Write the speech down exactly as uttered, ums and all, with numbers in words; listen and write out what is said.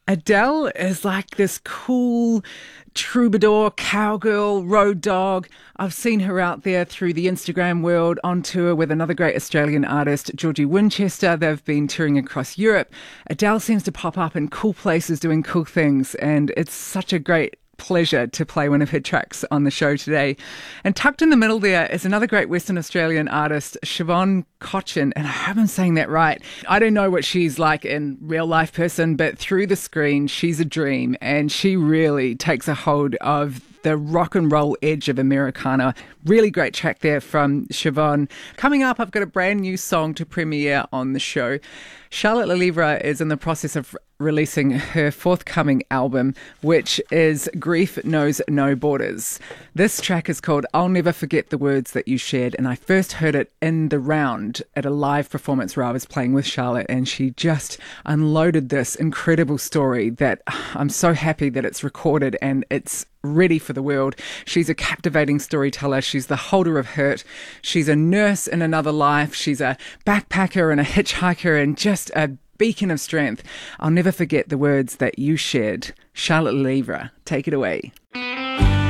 Adele is like this cool troubadour, cowgirl, road dog. I've seen her out there through the Instagram world on tour with another great Australian artist, Georgie Winchester. They've been touring across Europe. Adele seems to pop up in cool places doing cool things, and it's such a great pleasure to play one of her tracks on the show today. And tucked in the middle there is another great Western Australian artist, Siobhan Cochin, and I hope I'm saying that right. I don't know what she's like in real life person, but through the screen, she's a dream, and she really takes a hold of the rock and roll edge of Americana. Really great track there from Siobhan. Coming up, I've got a brand new song to premiere on the show. Charlotte Lelièvre is in the process of releasing her forthcoming album, which is Grief Knows No Borders. This track is called I'll Never Forget the Words That You Shared, and I first heard it in the round at a live performance where I was playing with Charlotte, and she just unloaded this incredible story that I'm so happy that it's recorded and it's ready for the world. She's a captivating storyteller. She's the holder of hurt. She's a nurse in another life. She's a backpacker and a hitchhiker and just a beacon of strength. I'll never forget the words that you shared. Charlotte Lelièvre, take it away.